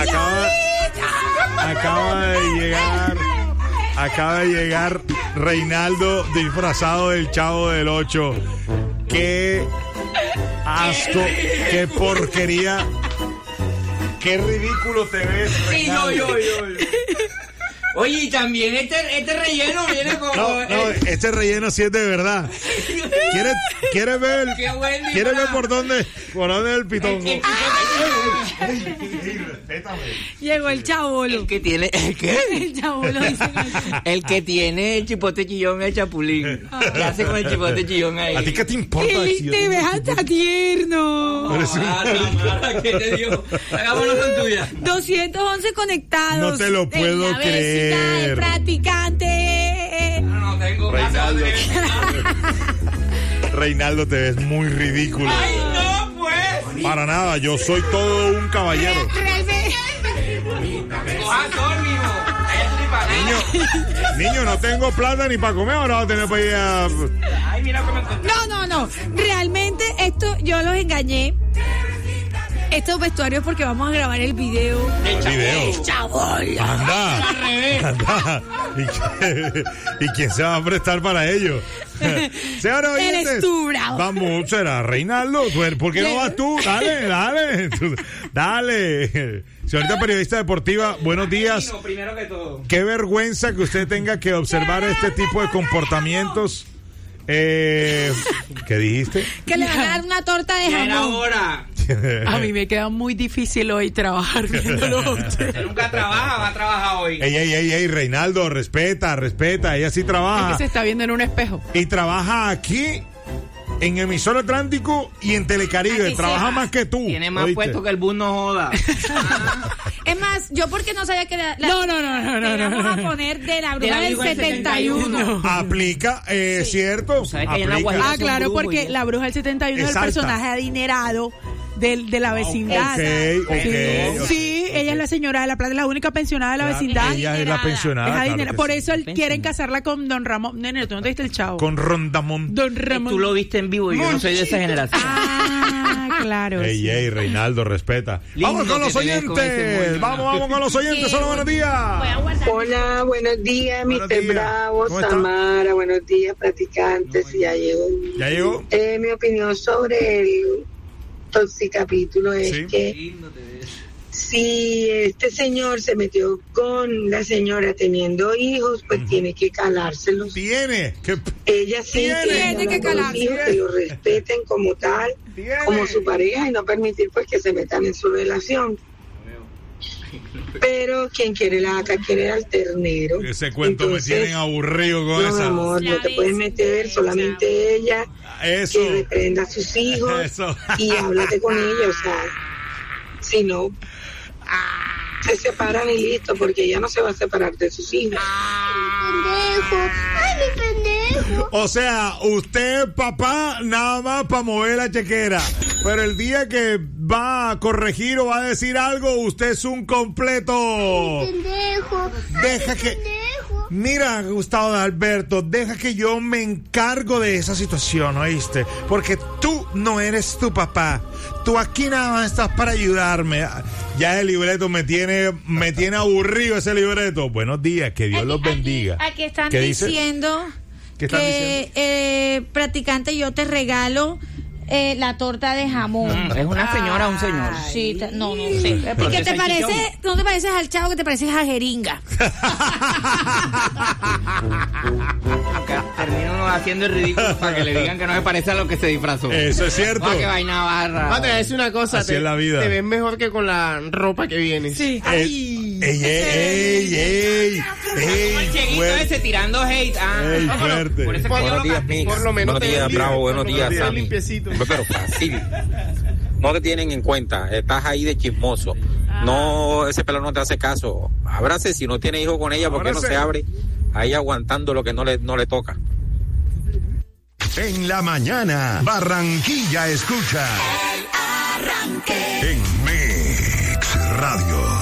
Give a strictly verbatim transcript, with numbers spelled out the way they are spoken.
acaba, acaba de llegar, acaba de llegar Reinaldo disfrazado del Chavo del Ocho. Qué asco, qué porquería, qué ridículo te ves, Reinaldo. Sí, yo, yo, yo. Oye, y también este, este relleno viene con... No, no, este relleno sí es de verdad. ¿Quieres, quieres ver? ¿Quieres ver por dónde? ¿Por dónde es el pitongo? El, el, Ey, ey, respétame. Llegó el chabolo. el que tiene... ¿El qué? El chabolo dice. El que tiene el chipote chillón, el chapulín. ¿Qué hace con el chipote chillón ahí? ¿A ti qué te importa? Qué si yo te tengo- ves hasta tierno. Eres un- Ah, Tamara, ¿qué te dio? Hagámonos con tuya. doscientos once conectados. No te lo puedo en la creer. vecina del practicante. No, no tengo Reinaldo. caso. Reinaldo, te ves muy ridículo. ¡Ay, no, pues! Para nada, yo soy todo un caballero. Realmente. Coja sol, mijo. Ella es para Niño, niño, no tengo plata ni para comer, ahora voy a tener para ir a... Ay, mira cómo encontré. No, no, no. Realmente esto yo los engañé. Estos vestuarios porque vamos a grabar el video. El Video. Chabol. Anda, Al revés. anda. ¿Y, qué- ¿Y quién se va a prestar para ello? Señores oyentes, Eres tú, bravo. vamos, será Reinaldo. ¿Tú- ¿Por qué no vas tú? Dale, dale. Tú- Dale. Señorita periodista deportiva, buenos días. Vino, primero que todo. Qué vergüenza que usted tenga que observar este tipo de comportamientos. Eh, ¿Qué dijiste? Que le van a dar una torta de Ya era jamón. hora. A mí me queda muy difícil hoy trabajar viéndolo a usted. Usted nunca trabaja, va a trabajar hoy. Ey, ey, ey, ey, Reinaldo, respeta, respeta. Ella sí Es trabaja. que se está viendo en un espejo. Y trabaja aquí en Emisor Atlántico y en Telecaribe. Aquí Trabaja sepa. más que tú. Tiene más ¿oíste? puesto que el bus no joda. Es más, yo porque no sabía que la, la- No, no, no, no, no, le no, vamos no. a poner de la De bruja la del bruja del setenta y uno. No. Aplica, eh, ¿cierto? sabes que allá en la Aplica. Guajira- Ah, claro, brujo, porque yo. la bruja del setenta y uno es el Exacta. personaje adinerado del, de la vecindad. Ok, ok, Sí, ok. sí, ella es la señora de la plata, es la única pensionada de la Claro, vecindad. ella es la pensionada. Es claro adinerada. que Por sí. eso él quieren casarla con Don Ramón. Nene, tú no te viste el chavo. Con Rondamón. Don Ramón. Tú lo viste en vivo y yo no soy de esa generación. Ah, claro. Ey, sí. ey, Reinaldo, respeta. Lindo Vamos con que los te ves con ese oyentes. moño. Vamos, vamos con los oyentes. Solo buenos días. Hola, buenos días, Buenos mister días. Bravo, ¿Cómo está? Samara, buenos días, practicantes, ya llegó. ¿Ya llegó? Eh, mi opinión sobre el toxicapítulo es Sí. que Lindo te ves. si este señor se metió con la señora teniendo hijos, pues tiene que calárselos. Tiene. que- Ella sí Tiene. Tiene que hablar con los calarse. hijos, que lo respeten como tal, Tiene. como su pareja, y no permitir pues que se metan en su relación. Pero quien quiere la vaca quiere al ternero. Ese cuento Entonces, me tienen aburrido con no, mi esa. amor, no te puedes meter, solamente ella Eso. que reprenda a sus hijos Eso. y háblate con ella, o sea, si no, se separan y listo, porque ella no se va a separar de sus hijos. Pendejo. Ay, mi pendejo. O sea, usted, papá, nada más para mover la chequera. Pero el día que va a corregir o va a decir algo, usted es un completo. Pendejo. Deja que... Pendejo. Mira, Gustavo de Alberto, deja que yo me encargo de esa situación, ¿oíste? Porque tú no eres tu papá. Tú aquí nada más estás para ayudarme. Ya el libreto me tiene, me tiene aburrido ese libreto. Buenos días, que Dios Aquí- los bendiga. Aquí, aquí están ¿Qué dice? diciendo ¿Qué están que eh, practicante, yo te regalo eh, la torta de jamón. ¿Es una señora o un señor? Sí, te- no, no sé. pero ¿Y que ese te parece? salchichón. ¿No te pareces al chavo, que te pareces a jeringa? Acá termina uno haciendo el ridículo para que le digan que no se parece a lo que se disfrazó. Eso es cierto. Ah, qué vaina barra. Ah, te voy a decir una cosa. Así te, es la vida. Te ves mejor que con la ropa que vienes. Sí. Ey, ey, ey, ey, Como el ey, cheguito fuerte. ese tirando hate. Ah, Ey, no, pero fuerte. por eso Por, que yo lo, lo días, castigo. por lo menos Buenos te días, ves limpio, Bravo, buenos por lo días, menos te ves Sammy. limpiecito. Pero fácil. No te tienen en cuenta, estás ahí de chismoso. No, ese pelo no te hace caso. Ábrase, si no tiene hijo con ella, ¿por qué no Ábrase. se abre? Ahí aguantando lo que no le, no le toca. En la mañana, Barranquilla escucha. El arranque. En Mix Radio.